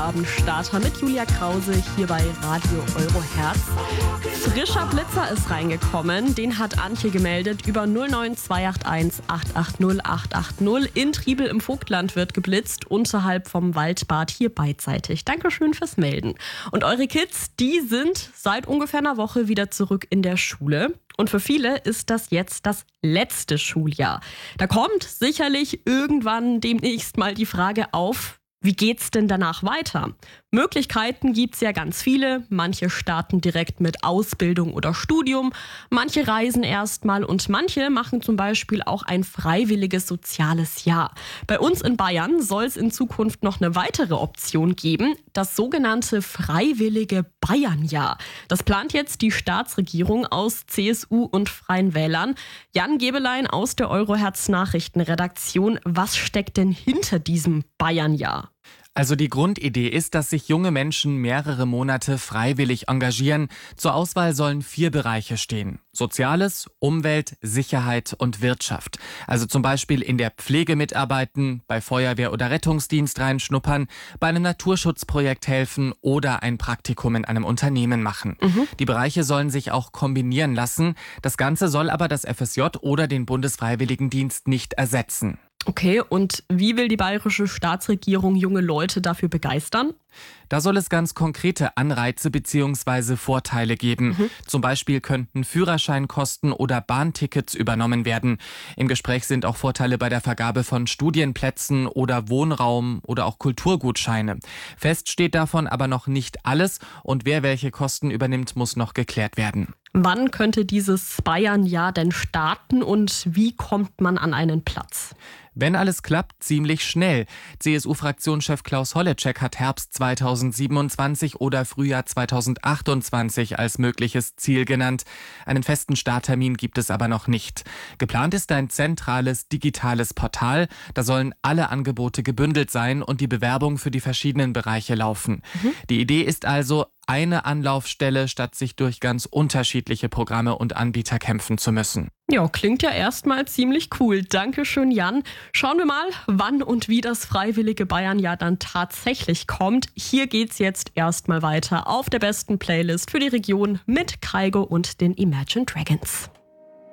Feierabend-Starter mit Julia Krause hier bei Radio Euro Herz. Frischer Blitzer ist reingekommen, den hat Antje gemeldet über 09281 880 880. In Triebel im Vogtland wird geblitzt, unterhalb vom Waldbad hier beidseitig. Dankeschön fürs Melden. Und eure Kids, die sind seit ungefähr einer Woche wieder zurück in der Schule. Und für viele ist das jetzt das letzte Schuljahr. Da kommt sicherlich irgendwann demnächst mal die Frage auf, wie geht's denn danach weiter? Möglichkeiten gibt's ja ganz viele. Manche starten direkt mit Ausbildung oder Studium, manche reisen erstmal und manche machen zum Beispiel auch ein freiwilliges soziales Jahr. Bei uns in Bayern soll es in Zukunft noch eine weitere Option geben, das sogenannte freiwillige Bayernjahr. Das plant jetzt die Staatsregierung aus CSU und Freien Wählern. Jan Gebelein aus der Euroherz-Nachrichtenredaktion. Was steckt denn hinter diesem Bayernjahr? Also die Grundidee ist, dass sich junge Menschen mehrere Monate freiwillig engagieren. Zur Auswahl sollen 4 Bereiche stehen. Soziales, Umwelt, Sicherheit und Wirtschaft. Also zum Beispiel in der Pflege mitarbeiten, bei Feuerwehr oder Rettungsdienst reinschnuppern, bei einem Naturschutzprojekt helfen oder ein Praktikum in einem Unternehmen machen. Die Bereiche sollen sich auch kombinieren lassen. Das Ganze soll aber das FSJ oder den Bundesfreiwilligendienst nicht ersetzen. Okay, und wie will die bayerische Staatsregierung junge Leute dafür begeistern? Da soll es ganz konkrete Anreize bzw. Vorteile geben. Zum Beispiel könnten Führerscheinkosten oder Bahntickets übernommen werden. Im Gespräch sind auch Vorteile bei der Vergabe von Studienplätzen oder Wohnraum oder auch Kulturgutscheine. Fest steht davon aber noch nicht alles und wer welche Kosten übernimmt, muss noch geklärt werden. Wann könnte dieses Bayernjahr denn starten und wie kommt man an einen Platz? Wenn alles klappt, ziemlich schnell. CSU-Fraktionschef Klaus Holleczek hat Herbst 2027 oder Frühjahr 2028 als mögliches Ziel genannt. Einen festen Starttermin gibt es aber noch nicht. Geplant ist ein zentrales digitales Portal. Da sollen alle Angebote gebündelt sein und die Bewerbung für die verschiedenen Bereiche laufen. Die Idee ist also, eine Anlaufstelle, statt sich durch ganz unterschiedliche Programme und Anbieter kämpfen zu müssen. Ja, klingt ja erstmal ziemlich cool. Dankeschön, Jan. Schauen wir mal, wann und wie das freiwillige Bayernjahr dann tatsächlich kommt. Hier geht's jetzt erstmal weiter auf der besten Playlist für die Region mit Kaigo und den Imagine Dragons.